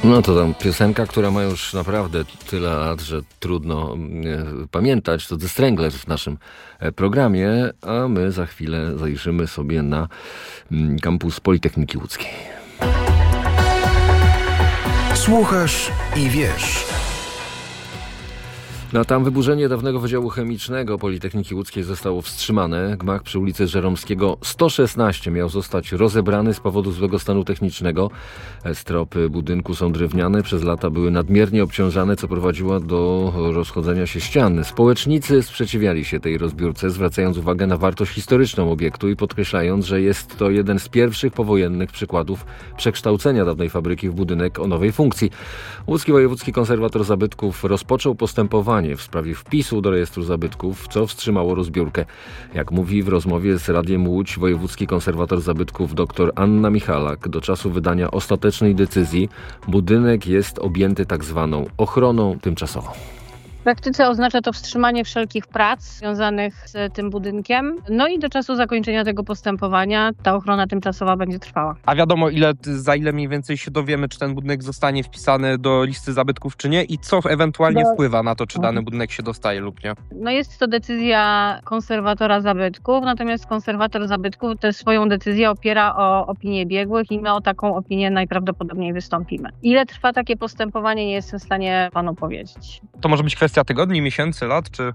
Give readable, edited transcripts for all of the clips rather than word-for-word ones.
No to tam piosenka, która ma już naprawdę tyle lat, że trudno pamiętać. To The Stranglers w naszym programie, a my za chwilę zajrzymy sobie na kampus Politechniki Łódzkiej. Słuchasz i wiesz. No tam wyburzenie dawnego Wydziału Chemicznego Politechniki Łódzkiej zostało wstrzymane. Gmach przy ulicy Żeromskiego 116 miał zostać rozebrany z powodu złego stanu technicznego. Stropy budynku są drewniane, przez lata były nadmiernie obciążane, co prowadziło do rozchodzenia się ścian. Społecznicy sprzeciwiali się tej rozbiórce, zwracając uwagę na wartość historyczną obiektu i podkreślając, że jest to jeden z pierwszych powojennych przykładów przekształcenia dawnej fabryki w budynek o nowej funkcji. Łódzki Wojewódzki Konserwator Zabytków rozpoczął postępowanie w sprawie wpisu do rejestru zabytków, co wstrzymało rozbiórkę. Jak mówi w rozmowie z Radiem Łódź wojewódzki konserwator zabytków dr Anna Michalak, do czasu wydania ostatecznej decyzji budynek jest objęty tak zwaną ochroną tymczasową. W praktyce oznacza to wstrzymanie wszelkich prac związanych z tym budynkiem. No i do czasu zakończenia tego postępowania ta ochrona tymczasowa będzie trwała. A wiadomo, za ile mniej więcej się dowiemy, czy ten budynek zostanie wpisany do listy zabytków, czy nie? I co ewentualnie wpływa na to, czy dany budynek się dostaje lub nie? No jest to decyzja konserwatora zabytków, natomiast konserwator zabytków też swoją decyzję opiera o opinię biegłych i my o taką opinię najprawdopodobniej wystąpimy. Ile trwa takie postępowanie, nie jestem w stanie panu powiedzieć. To może być kwestia tygodni, miesięcy, lat, czy?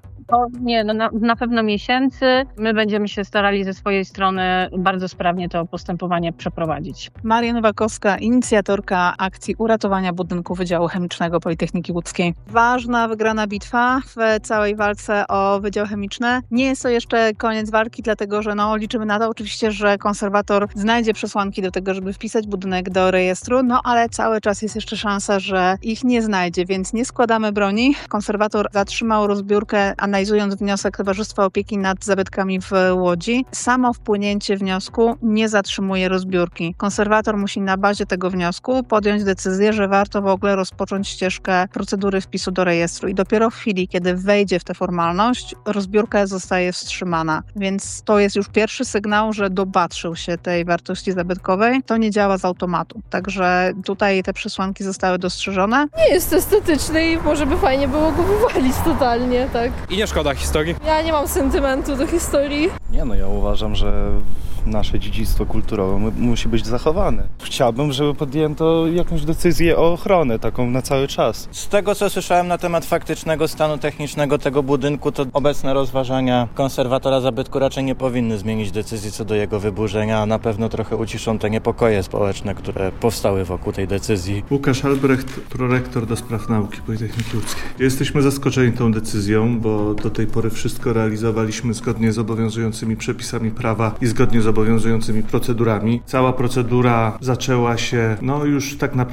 Na pewno miesięcy. My będziemy się starali ze swojej strony bardzo sprawnie to postępowanie przeprowadzić. Maria Nowakowska, inicjatorka akcji uratowania budynku Wydziału Chemicznego Politechniki Łódzkiej. Ważna, wygrana bitwa w całej walce o Wydział Chemiczny. Nie jest to jeszcze koniec walki, dlatego że liczymy na to oczywiście, że konserwator znajdzie przesłanki do tego, żeby wpisać budynek do rejestru, ale cały czas jest jeszcze szansa, że ich nie znajdzie, więc nie składamy broni. Konserwator zatrzymał rozbiórkę, analizując wniosek Towarzystwa Opieki nad Zabytkami w Łodzi. Samo wpłynięcie wniosku nie zatrzymuje rozbiórki. Konserwator musi na bazie tego wniosku podjąć decyzję, że warto w ogóle rozpocząć ścieżkę procedury wpisu do rejestru i dopiero w chwili, kiedy wejdzie w tę formalność, rozbiórka zostaje wstrzymana. Więc to jest już pierwszy sygnał, że dopatrzył się tej wartości zabytkowej. To nie działa z automatu. Także tutaj te przesłanki zostały dostrzeżone. Nie jest estetyczny i może by fajnie było go wywalić totalnie, tak. I nie szkoda historii? Ja nie mam sentymentu do historii. Ja uważam, że nasze dziedzictwo kulturowe musi być zachowane. Chciałbym, żeby podjęto jakąś decyzję o ochronę, taką na cały czas. Z tego, co słyszałem na temat faktycznego stanu technicznego tego budynku, to obecne rozważania konserwatora zabytku raczej nie powinny zmienić decyzji co do jego wyburzenia, a na pewno trochę uciszą te niepokoje społeczne, które powstały wokół tej decyzji. Łukasz Albrecht, prorektor do spraw nauki Politechniki Łódzkiej. Jesteśmy zaskoczeni tą decyzją, bo do tej pory wszystko realizowaliśmy zgodnie z obowiązującymi przepisami prawa i zgodnie z obowiązującymi procedurami. Cała procedura zaczęła się już tak naprawdę